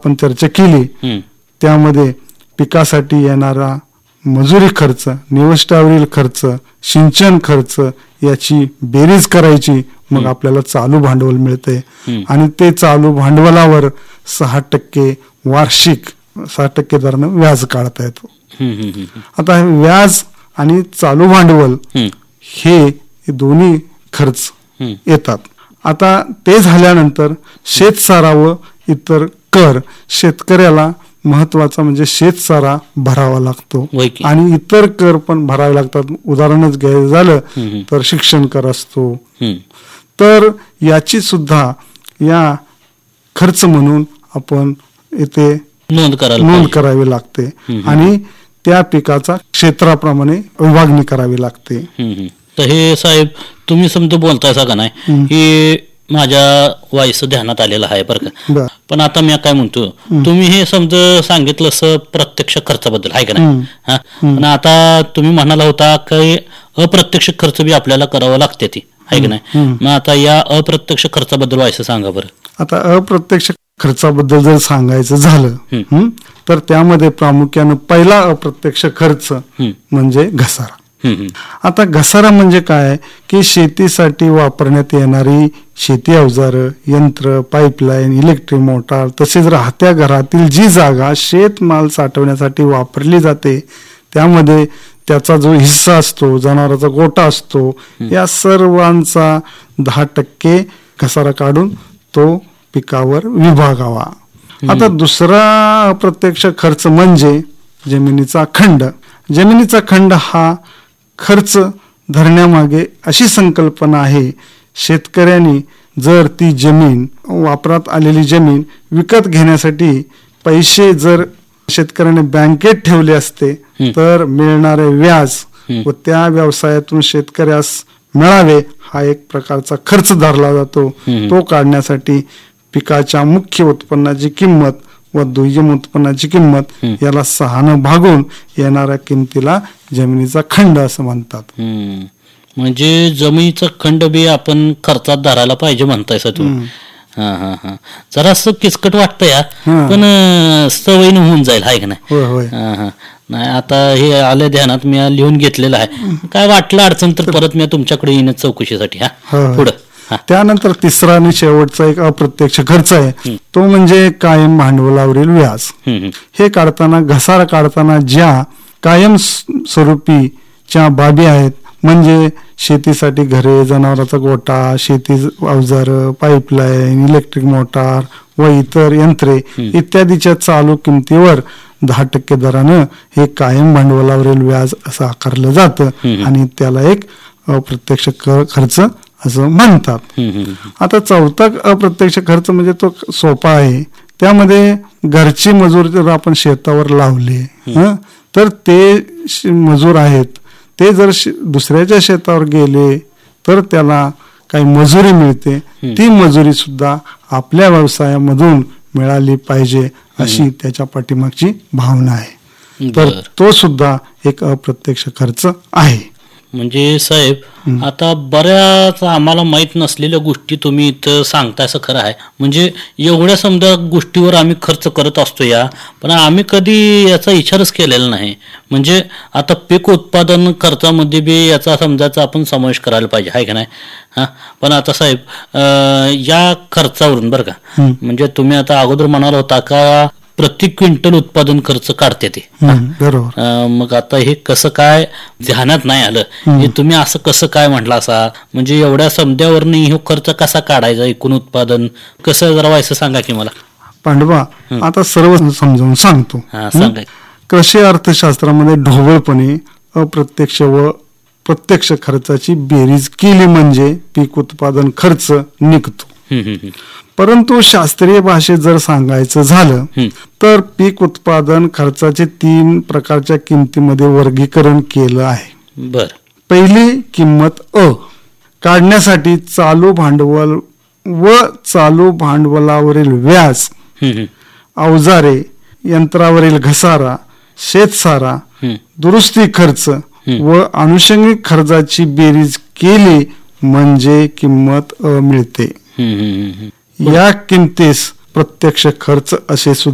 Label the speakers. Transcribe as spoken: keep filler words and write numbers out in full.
Speaker 1: आपण चर्चा केली त्यामध्ये पिकासाठी येणारा मजुरी खर्च, निविष्ठावरील खर्च, सिंचन खर्च याची बेरीज करायची, मग आपल्याला चालू भांडवल मिळते आणि ते चालू भांडवलावर सहा टक्के वार्षिक सहा टक्के दरानं व्याज काढता येतो. आता व्याज आणि चालू भांडवल हे दोन्ही खर्च येतात. आता ते झाल्यानंतर शेतसारा व इतर कर शेतकऱ्याला महत्वाचा म्हणजे शेतसारा भरावा लागतो आणि इतर कर पण भरावे लागतात. उदाहरणच घ्यायचं झालं तर शिक्षण कर असतो. तर याची सुद्धा या खर्च म्हणून आपण इथे
Speaker 2: नोंद करायला
Speaker 1: नोंद करावी लागते आणि त्या पिकाचा क्षेत्राप्रमाणे विभागणी करावी लागते.
Speaker 2: तर हे साहेब तुम्ही समजा बोलताय का नाही हे माझ्या वाईस ध्यानात आलेलं आहे बरं का. पण आता मी काय म्हणतो, तुम्ही हे समजा सांगितलं असं प्रत्यक्ष खर्चाबद्दल आहे का नाही. हा पण आता तुम्ही म्हणाला होता की अप्रत्यक्ष खर्च बी आपल्याला करावं लागते ती आहे की नाही. मग आता या अप्रत्यक्ष खर्चाबद्दल व्हायचं सांगा बरं.
Speaker 1: आता अप्रत्यक्ष खर्चाबद्दल जर सांगायचं झालं तर त्यामध्ये प्रामुख्यानं पहिला अप्रत्यक्ष खर्च म्हणजे घसारा. आता घसारा म्हणजे काय की शेतीसाठी वापरण्यात येणारी शेती अवजारं, यंत्र, पाईपलाईन, इलेक्ट्रिक मोटार तसेच राहत्या घरातील जी जागा शेतमाल साठवण्यासाठी वापरली जाते त्यामध्ये त्याचा जो हिस्सा असतो, जनावरांचा गोटा असतो, या सर्वांचा दहा टक्के घसारा काढून तो पिकावर विभागावा. आता दुसरा अप्रत्यक्ष खर्च म्हणजे जमिनीचा खंड. जमिनीचा खंड हा खर्च धरण्यामागे अशी संकल्पना आहे, शेतकऱ्यांनी जर ती जमीन वापरात आलेली जमीन विकत घेण्यासाठी पैसे जर शेतकऱ्याने बँकेत ठेवले असते तर मिळणारे व्याज व त्या व्यवसायातून शेतकऱ्यास मिळावे हा एक प्रकारचा खर्च धरला जातो. तो काढण्यासाठी पिकाच्या मुख्य उत्पन्नाची किंमत व दुय्यम उत्पन्नाची किंमत याला सहानं भागून येणाऱ्या किमतीला जमिनीचा खंड असं म्हणतात.
Speaker 2: म्हणजे जमिनीचा खंड बी आपण खर्चात धरायला पाहिजे म्हणताय सा तुम्ही. हा हा हा जरा असं किचकट वाटतं या पण सवयीनं होऊन जाईल आहे का नाही. हा हा नाही आता हे आलं ध्यानात, मी लिहून घेतलेलं आहे. काय वाटलं अडचण तर परत मी तुमच्याकडे येईन चौकशीसाठी. हा पुढं.
Speaker 1: त्यानंतर तिसरा आणि शेवटचा एक अप्रत्यक्ष खर्च आहे तो म्हणजे कायम भांडवलावरील व्याज. हे काढताना घसारा काढताना ज्या कायम स्वरूपीच्या बाबी आहेत म्हणजे शेतीसाठी घरे, जनावरांचा गोटा, शेती अवजार, पाईपलाईन, इलेक्ट्रिक मोटार व इतर यंत्रे इत्यादीच्या चालू किमतीवर दहा टक्के दरानं हे कायम भांडवलावरील व्याज असं आकारलं जातं आणि त्याला एक अप्रत्यक्ष खर्च असं म्हणतात. आता चौथा अप्रत्यक्ष खर्च म्हणजे तो सोपा आहे. त्यामध्ये घरची मजूर जर आपण शेतावर लावले तर ते मजूर आहेत ते जर दुसऱ्याच्या शेतावर गेले तर त्याला काही मजुरी मिळते, ती मजुरी सुद्धा आपल्या व्यवसायामधून मिळाली पाहिजे अशी त्याच्या पाठीमागची भावना आहे. तर तो सुद्धा एक अप्रत्यक्ष खर्च आहे.
Speaker 2: म्हणजे साहेब आता बऱ्याच आम्हाला माहित नसलेल्या गोष्टी तुम्ही इथं सांगताय असं खरं आहे. म्हणजे एवढ्या समजा गोष्टीवर आम्ही खर्च करत असतो या पण आम्ही कधी याचा विचारच केलेला नाही. म्हणजे आता पीक उत्पादन खर्चामध्ये बी याचा समजायचा आपण समावेश करायला पाहिजे आहे का नाही. हा पण आता साहेब या खर्चावरून बरं का म्हणजे तुम्ही आता अगोदर म्हणाला होता का प्रति क्विंटल उत्पादन खर्च काढते ते. मग आता हे कसं काय ध्यानात नाही आलं हे तुम्ही असं कसं काय म्हटलं असा म्हणजे एवढ्या समद्यावरनं हे खर्च कसा काढायचा एकूण उत्पादन कसं जरा व्हायचं सांगा की मला.
Speaker 1: पांडवा आता सर्व समजावून सांगतो.
Speaker 2: सांगा.
Speaker 1: कृषी अर्थशास्त्रामध्ये ढोबळपणे अप्रत्यक्ष व प्रत्यक्ष खर्चाची बेरीज केली म्हणजे पीक उत्पादन खर्च निघतो. परंतु शास्त्रीय भाषेत जर सांगायचं झालं तर पीक उत्पादन खर्चाचे तीन प्रकारच्या किमतीमध्ये वर्गीकरण केलं आहे.
Speaker 2: बर.
Speaker 1: पहिली किंमत अ काढण्यासाठी चालू भांडवल व चालू भांडवलावरील व्याज, अवजारे, यंत्रावरील घसारा, शेतसारा, दुरुस्ती खर्च व अनुषंगिक खर्चाची बेरीज केली म्हणजे किंमत अ मिळते. या किमतीस प्रत्यक्ष खर्च असे सुद्धा